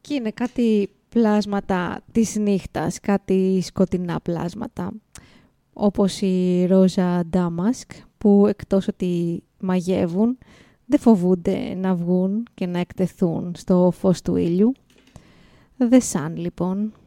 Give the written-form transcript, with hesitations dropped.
Και είναι κάτι πλάσματα της νύχτας, κάτι σκοτεινά πλάσματα, όπως η Ρόζα Ντάμασκ, που εκτός ότι μαγεύουν, δεν φοβούνται να βγουν και να εκτεθούν στο φως του ήλιου. The Sun, λοιπόν.